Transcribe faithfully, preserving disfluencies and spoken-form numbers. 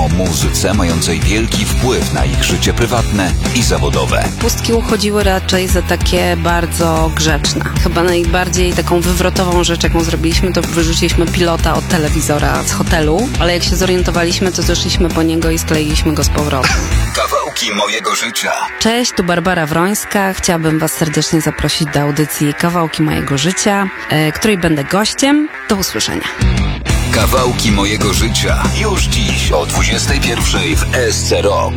o muzyce mającej wielki wpływ na ich życie prywatne i zawodowe. Pustki uchodziły raczej za takie bardzo grzeczne. Chyba najbardziej taką wywrotową rzecz, jaką zrobiliśmy, to wyrzuciliśmy pilota od telewizora z hotelu, ale jak się zorientowaliśmy, to zeszliśmy po niego i skleiliśmy go z powrotem. Kawałki mojego życia. Cześć, tu Barbara Wrońska. Chciałabym Was serdecznie zaprosić do audycji Kawałki mojego życia, e, której będę gościem. Do usłyszenia. Kawałki mojego życia. Już dziś o dwudziestej pierwszej w E S C Rock.